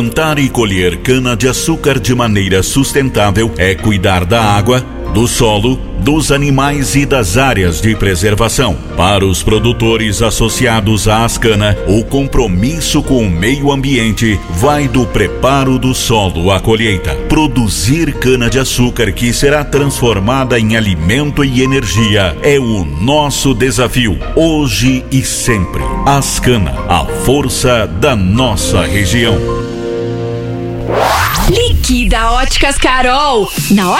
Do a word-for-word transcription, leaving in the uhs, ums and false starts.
Plantar e colher cana-de-açúcar de maneira sustentável é cuidar da água, do solo, dos animais e das áreas de preservação. Para os produtores associados à Ascana, o compromisso com o meio ambiente vai do preparo do solo à colheita. Produzir cana-de-açúcar que será transformada em alimento e energia é o nosso desafio, hoje e sempre. Ascana, a força da nossa região. Liquida Óticas Carol. Na